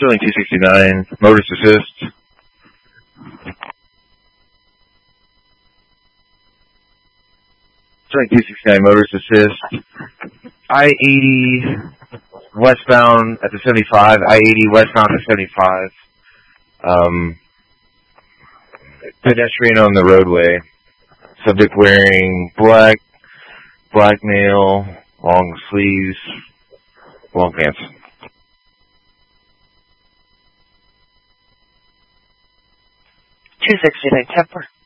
Sterling 269, motorist assist. Sterling 269, motorist assist. I-80 westbound at the 75. I-80 westbound at 75. Pedestrian on the roadway. Subject wearing black male, long sleeves, long pants. 269 Temper.